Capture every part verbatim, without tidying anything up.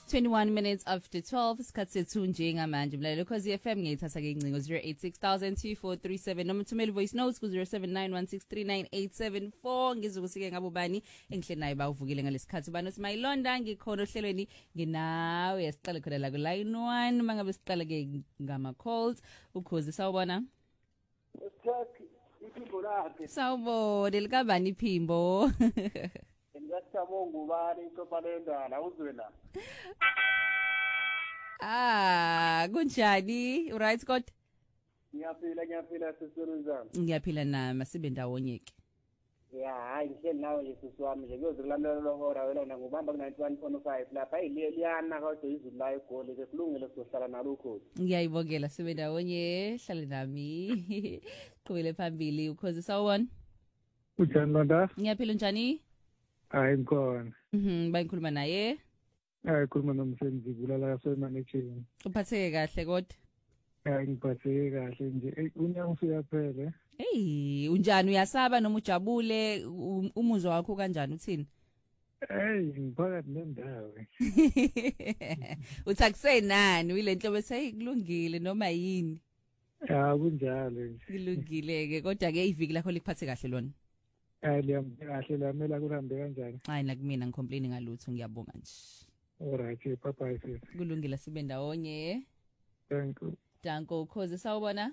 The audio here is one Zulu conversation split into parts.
twenty-one minutes after twelve isikhathi sethu njengamanje mlalelo Ukhozi F M ngiyithatha ke incingo zero eight six thousand two four three seven noma thumela voice notes ku zero seven nine one six three nine eight seven four ngizokusike ngabo bani engihle naye bawuvukile ngalesikhathi bani uSmayilonda ngikhona ohlelweni nginawe yasiqale khona la ku line one mangabe siqale ke ngama calls Ukhozi sawubona Iphimbo lakhe sawubona likabani iphimbo ngiyasabonga ubani iChopalendala uzwela Ah kunjani right God Ngiyaphila ngiyaphila sisizwe Ngiyaphila nami asibe ndawonye ke Ya hayi ngihleli nawe Yesu wami nje kuyozilalela lohora wena ngubamba ku ninety-one point five lapha iliyana kodwa izulu la egoli ke kulungile sizohlala nalo Ukhozi Ngiyayibongela sibe ndawonye hlale nami qhubele phambili Ukhozi sawubona Unjani Londa Ngiyaphila njani Hayi ngikhona Mhm bayikhuluma naye Hayi khuluma nomsebenzi kulala kasemanaging Uphatheke kahle kodwa Hayi ngiphatheke kahle nje unyaka usuyaphela Hey unjani uyasaba noma ujabule umuzwa wakho kanjani uthini Hey ngiphakathi nendawo Uthakusenani uyilento bese kulungile noma yini Ya kunjalo nje kulungile ke kodwa ke iviki lakho likuphathe kahle lona Hayi liyambe kahle lamela kuhambe kanjani Hayi nakumina ngicomplain ngalutho ngiyabonga nje Alright bye bye sis kulungile sibe ndawonye Thank you Danko Ukhozi sawubona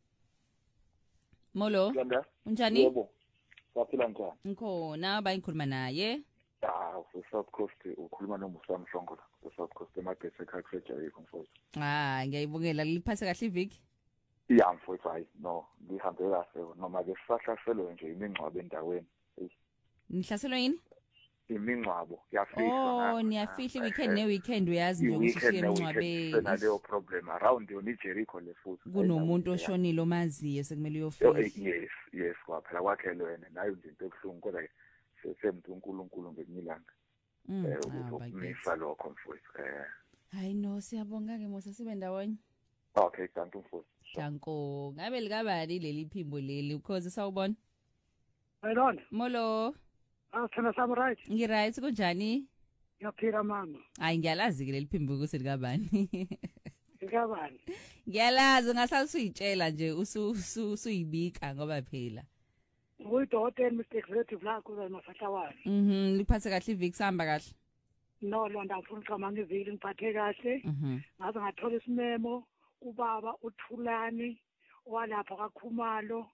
Molo Yanda unjani Yebo Saphila njani Ngikhona bayikhuluma naye Ah u South Coast ukhuluma noMusam Shongolo u South Coast eMagese ekhakheja yikho mfowethu Ah ngiyayibongela liphathe kahle iviki Ya mfowethu hayi no ngihambe kahle noma ke sisahlaselwe nje imingcwabo endaweni Nihlaselwe yini imingcwabo yafihla Oh niyafihla weekend ne weekend uyazi nje ukuthi usiye emncwabeni sena leyo problem around yona iJericho lefuthi kunomuntu oshonile omaziyo sekumele uyofika Yes yes kwaphela kwakhe lwena nayo nje into ebhlungu kodwa ke semntu uNkulunkulu ngeminyilanga eh ukumisa lokho mfowethu eh hayi no siyabonga ke Musa sibe ndawonye Okay thank you mfowethu Danko ngabe likabani leli phimbo leli Ukhozi sawubona Ayilona Molo Ah thina sam right Ngi right kunjani Ngiyaphila mama Hayi ngiyalazi ke leli phimbo ukuthi likabani Likabani Ngiyalazi ngasalusuyitshela nje usu usuyibika ngoba phela Uyidokotela Mister Executive la kuza emafahlawane Mhm liphathe kahle iviki sihamba kahle No Londa ngifuna uqhamanga iviki ngiphathe kahle Mhm ngaze ngathola isimemo ubaba uThulani walapha kaKhumalo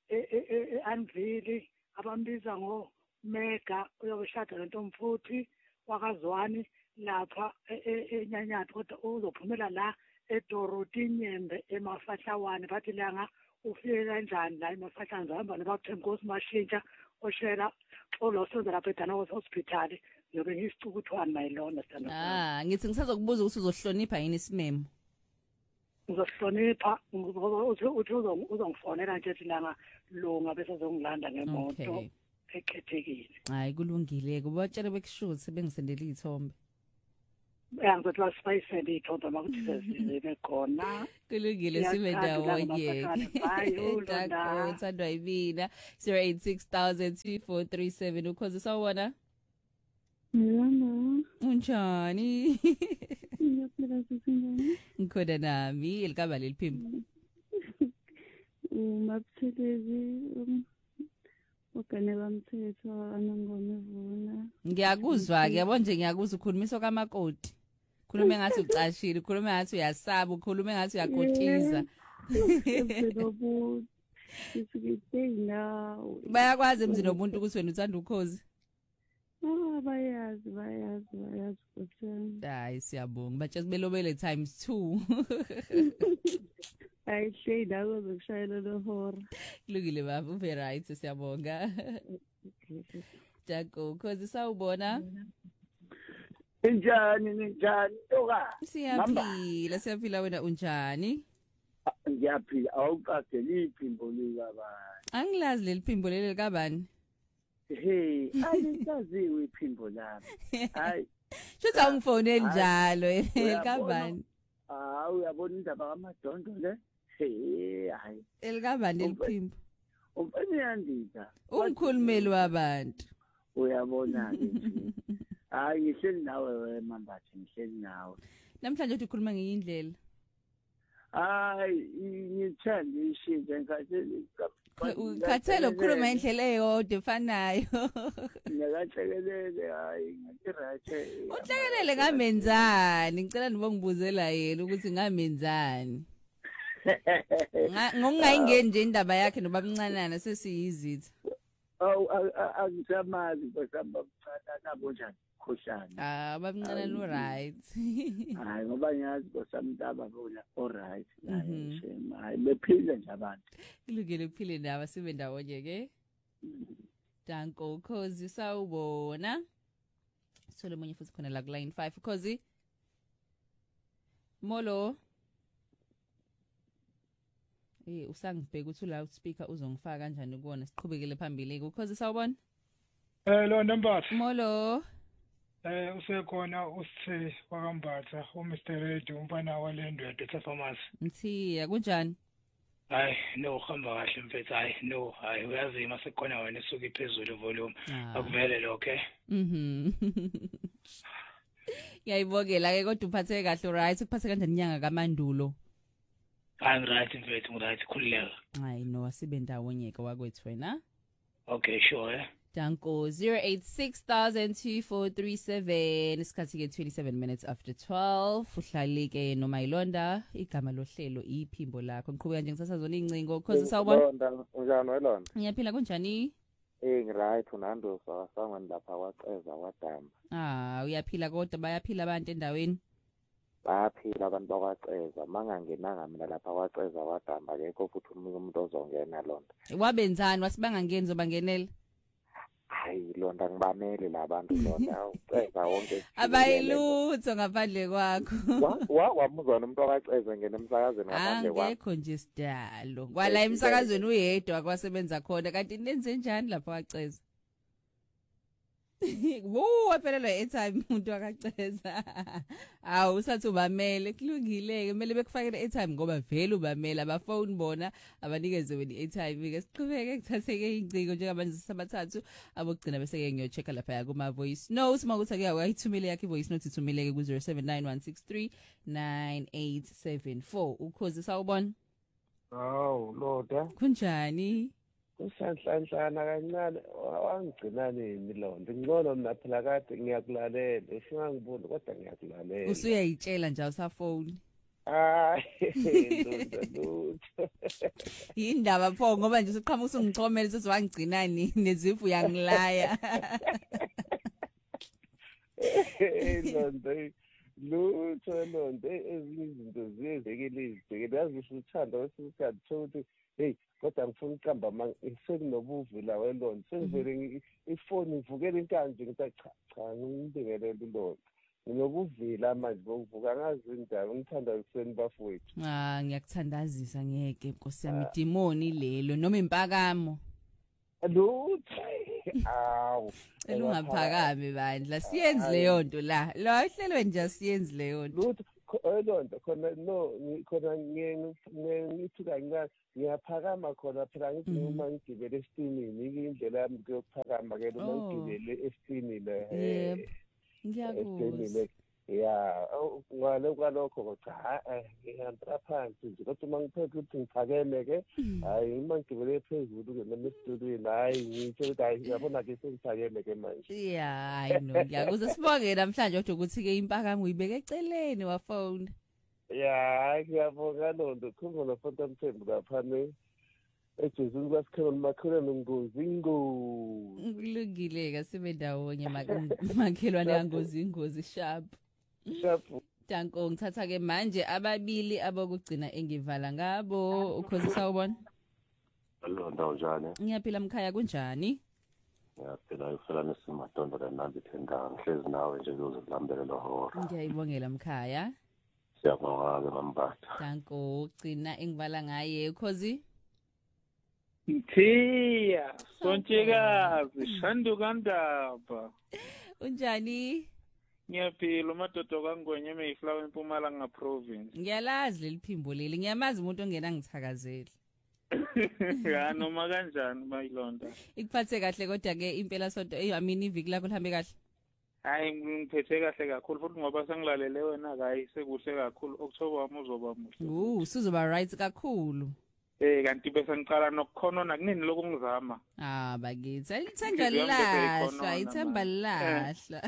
e Anvili abambiza ngo Mega uyokushada lentomfuthi wakazwani lapha enyanyatho kodwa uzophumela la eDoroti Nyembe emafahlawane bathi langa ufike kanjani la emafahlane zihamba nebakuthemba Nkosi Mashintsha oshela olosenza lapha eDana Hospital yobe ngisicukuthwana mayilona sithanda Ah ngithi ngisazokubuza ukuthi uzohlonipha yini isimemo Ngizohlonipha uthi uzongifonela nje langa lunga bese uzongilanda ngemoto ekhethekile Hayi kulungile kubatshela bekushuthi bengisendela izithombe Yangizothi basipayisele ithombe makuthi sesizibe khona kulungile sibe ndawonye Danko thandwa yimina zero eight six thousand two four three seven Ukhozi sawubona Yebo unjani Ngiyaphila sisingane Ngikhona nami elikaba leliphimbo Umaphelezi Ogane bamthetho anangoma evuna Ngiyakuzwa ke yabo nje ngiyakuzwa ukhulumiso kamakoti Khulume ngathi ucashile khulume ngathi uyasaba ukhulume ngathi uyakotiza Lobo Isikithe now Bayakwazi emzini omuntu ukuthi wena uthanda Ukhozi Ah bayazi bayazi bayazi ukuthi Hayi siyabonga bathe belobele times two Hayi shey dawo zokushayela lohora Kulungile baba ube right siyabonga Danko Ukhozi sawubona Injani ninjani toka Siyaphila siyaphila wena unjani Ngiyaphila awuqade liphimbo likabani Angilazi leli phimbo leli likabani Hey alisaziwe iphimbo lami hayi Shothi angifone njalo likabani Ah uyabona indaba kamadondo le hey hayi elikabani eliphimbo Umfana yandika umkhulumeli wabantu uyabona nje Hayi ngihleli nawe we Mambathi ngihleli nawe. Namhlanje uthi ukhuluma ngeyindlela. Hayi ngithanda ishintshe ngathi ukhathele ukukhuluma indlela eyodwa efanayo. Ngiyakathelele hayi ngirayithe. Uhlakelele ngamenzani? Ngicela nibongibuzela yena ukuthi ngamenzani. Ngokungayingeni nje indaba yakhe nobabamncanana sesiyizitha. Aw angizamazi basamba buthana nabo njani khoshana. Ah babamncanana u right. Hayi ngoba ngiyazi bosamntaba bona all right. Hayi shema hayi bephile nje abantu. Kulungile ukuphile ndaba sibe ndawonye ke. Danko Khozi sawubona. Sole munye futhi khona la ku line five Khozi. Molo. Eh usangibheka uthi loudspeaker uzongifaka kanjani kuona siqhubekele phambili ukhozi sawubona. Eh lo Nambathi. Molo. Eh usekhona usithi wakambatha u Mister Red umfana walendwede ePharmacy. Mthiya kunjani? Hayi no hamba kahle mfethu hayi no hayi uyazima sekukhona wena esuka iphezulu volume akuvele lokho eh. Mhm. Ngiyayibokela ke kodwa uphathe kahle right ukuphathe kanjani inyanga kaMandulo? I'm right mfethu ngiright khulileka. Hayi no asibe ndawonye ke wakwethu wena. Okay sure eh. Danko zero eight six thousand two four three seven isikhathi ke twenty-seven minutes after twelve uhlalike noma ilonda igama lohlelo iphimbo lakho ngiqhubeka nje ngisasazona incingo cause sawubona Londa unjani welonda ngiyaphila kunjani eh ngiright unando sawasangani lapha waceza wadamba ah uyaphila kodwa bayaphila abantu endaweni bayaphila abantu bakwaceza mangangenanga mina lapha waceza wadamba akekho futhi umuntu ozongena londa wabenzani wasibanga ngeni zobangenela hayi londa ngibamele labantu londa uceza wonke abayilutho ngaphandle kwakho wa wamuzwana umuntu wakaceza ngene emsakazweni ngaphandle kwakho angekho nje sidalo kwala emsakazweni uyedwa kwasebenza khona kanti nenze njani lapha waceza wo waphelelwa airtime umuntu wakaceza awu usathi ubamele kulungile ke kumele bekufakele airtime ngoba vele ubamele abafone bona abanikeze wena airtime ke siqhubeke kuthatheke inciko njengamanje sabathathu abogcina bese ke ngiyochecka lapha ya kuma voice notes makuthi ake uyayithumela yakhe voice note ithumele ku zero seven nine one six three nine eight seven four ukhozi sawubona Hawu loda kunjani usanhlanhlana kancane wangigcina nini lonto ngcono mina phela kade ngiyakulalela esingangiboni kodwa ngiyakulalela usuyayitshela nje usafone hayi lonto lutho indaba pho ngoba nje usiqhamuka usungicomela ukuthi wangigcina nini nezifu uyangilaya lonto lutho lonto ezinye izinto ziyezekile izibhekele yazi uthanda wesikhathi sokuthi hey kodwa ngifuna uqamba manje sekunobuvu la welona sengivele ifoni ivukela inkanje ngithi cha cha ngibingelele ilona nginokuvila manje bokuvuka ngazi indaba ngithanda useni bafowethu ah ngiyakuthandazisa ngeke Nkosi yami demoni lelo noma impakamo lutho awu elungaphakami bandla siyenze leyo nto la lo hlelo nje siyenze leyo nto lutho elonto khona no khona ngithi kancane ngiyaphakama khona phela ngithi uma ngigibele esitinini indlela yami yokuphakama ke noma ngigibele esitinini le yebo ngiyakuzwa ya ngale kwalokho cha ngihamba phansi nje kodwa uma ngiphethe ukuthi ngiphakeme ke hayi uma ngigibele phezulu ke noma esitulweni hayi ngithe ukuthi hayi ngiyabona ke sengiphakeme ke manje ya hayi no ngiyakuzwa sibonge namhlanje kodwa ukuthi ke impakamo uyibeke eceleni wafona ya ngiyabonga lonto khona fonta mthembu lapha ne ejezini kwasikhona makhelwane ngozi ngozi kulungile ke sibe ndawonye makhelwane yangozi ingozi sharp sharp Danko ngithatha ke manje ababili abokugcina engivala ngabo ukhozi sawubona Londa unjani ngiyaphila mkhaya kunjani Yaphela ufelana simadondo lenandi thendanga ngihlezi nawe nje uzilambele lo hora ngiyayibongela mkhaya Siyabonga ke Mambatha Danko ugcina engivala ngaye ukhozi Mthiya Sontshekazi Shanduka Ndaba unjani Ngiyaphila umadodo kaNgwenye eMayflower eMpumalanga province ngiyalazi leliphimbo leli ngiyamazi umuntu ongena ngithakazeli ya noma kanjani mayilonda ikuphathe kahle kodwa ke impela sonto I mean iviki lakho lihambe kahle hayi ngiphethe kahle kakhulu futhi ngoba sengilalele wena hayi sekuhle kakhulu October wami uzoba muhle uh sizoba right kakhulu eh kanti bese ngiqala nokukhona nakunini lokungizama ah bakithi ayithemba lahla ayithemba lahla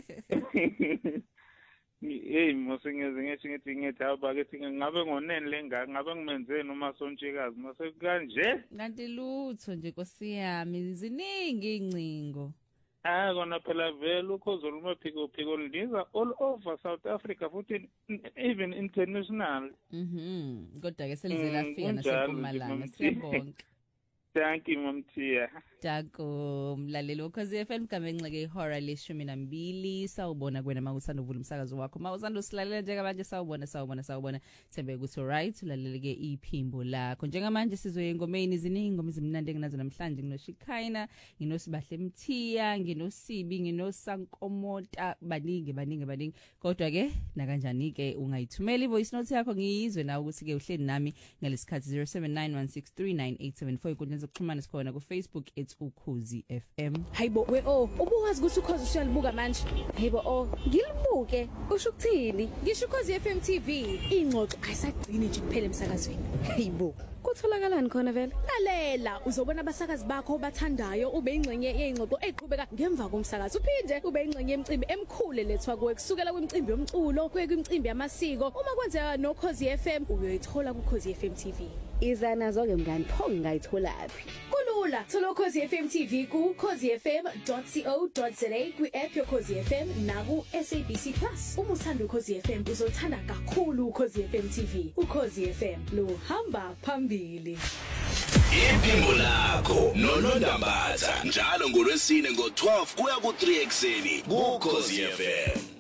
hey mosingeze ngithi ngithi ngithi abakithi ngabe ngonene lenga ngabe ngimenzeni uma sontshikazi mase kanje kanti lutho nje Nkosi yami ziningi incingo ah kona phela vele ukhozolo maphiko phiko liza all over South Africa futhi even international mhm kodwa ke selizela fika naseMpumalanga siyabonga thank you mamthiya Tako mlaleli Ukhozi F M kame ngxeke ihora leshumi nambili sawubona kwena mawusanda uvula umsakazo wakho mawusanda usilalela njengamanje sawubona sawubona sawubona thembe ukuthi right ulaleleke iphimbo lakho njengamanje sizoye engomeni ziningi ingoma ezimnandi enginazo namhlanje nginoShikhaina nginosibahle Mthiya nginosibi nginosankomota baningi baningi baningi kodwa ke na kanjani ke ungayithumela ivoice note yakho ngiyizwe nawe ukuthi ke uhleli nami ngalesikhathi zero seven nine one six three nine eight seven four inkundla zokuxhumana sikhona ku Facebook it's Ukhozi F M. Hayibo we oh ubuwazi ukuthi Ukhozi usiyalibuka manje. Hayibo oh ngilibuke usho ukuthini? Ngisho Ukhozi F M T V ingxoxo ayisagcini nje kuphela emsakazweni. Hayibo kutholakalani khona vele? Lalela uzobona abasakazi bakho bathandayo ube ingxenye yeingxoxo eqhubeka ngemva komsakazo uphinde ube ingxenye yemicimbi emkhulu lethwa kuwe kusukela kwimicimbi yomculo kuye kwimicimbi yamasiko uma kwenzeka no Ukhozi F M uyoyithola ku Ukhozi F M T V. Iza nazo ke mngani pho ngayitholaphi kulula thola Ukhozi F M T V ku ukhozi f m dot co dot za ku app yoKhozi F M na ku S A B C Plus uma uthanda Ukhozi F M uzothanda kakhulu Ukhozi F M T V Ukhozi F M lo hamba phambili iphimbo lakho noNondambatha njalo ngolwesine ngo twelve kuya ku three ekseni ku Ukhozi F M